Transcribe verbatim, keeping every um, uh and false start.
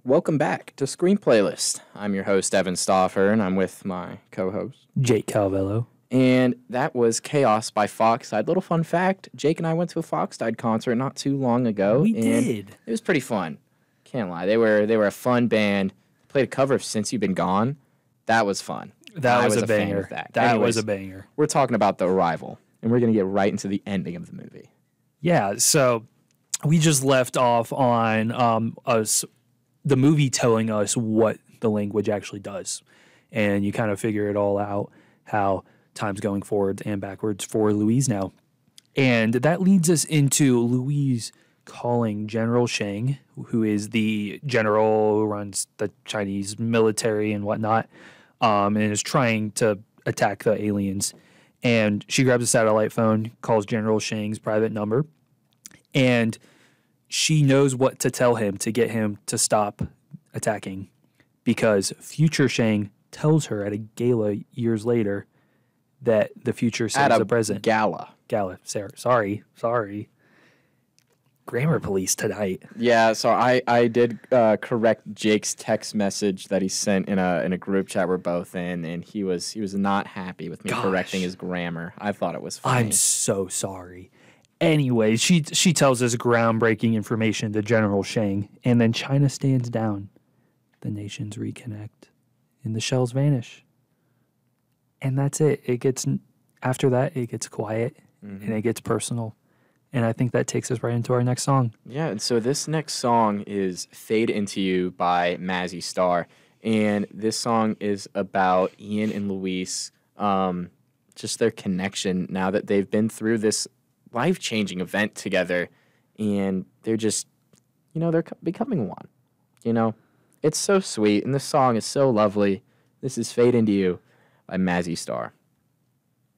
welcome back to Screen Playlist. I'm your host, Evan Stauffer, and I'm with my co-host, Jake Calvello. And that was Chaos by Foxtide. Little fun fact, Jake and I went to a Foxtide concert not too long ago. We and did. It was pretty fun. Can't lie. They were they were a fun band. Played a cover of Since You've Been Gone. That was fun. That was, was a, a fan banger. of that. That Anyways, was a banger. We're talking about The Arrival, and we're going to get right into the ending of the movie. Yeah, so we just left off on um, us, the movie telling us what the language actually does. And you kind of figure it all out, how time's going forward and backwards for Louise now. And that leads us into Louise calling General Shang, who is the general who runs the Chinese military and whatnot, um, and is trying to attack the aliens. And she grabs a satellite phone, calls General Shang's private number, and she knows what to tell him to get him to stop attacking, because future Shang tells her at a gala years later that the future saves the present. Gala. Gala. Sarah, sorry, sorry. Grammar police tonight. Yeah, so I, I did uh, correct Jake's text message that he sent in a in a group chat we're both in, and he was he was not happy with me Gosh. correcting his grammar. I thought it was funny. I'm so sorry. Anyway, she she tells us groundbreaking information to General Shang, and then China stands down. The nations reconnect, and the shells vanish. And that's it. It gets after that, it gets quiet, mm-hmm. and it gets personal. And I think that takes us right into our next song. Yeah, and so this next song is Fade Into You by Mazzy Star. And this song is about Ian and Louise, um, just their connection now that they've been through this life-changing event together. And they're just, you know, they're becoming one. You know, it's so sweet, and this song is so lovely. This is Fade Into You by Mazzy Star.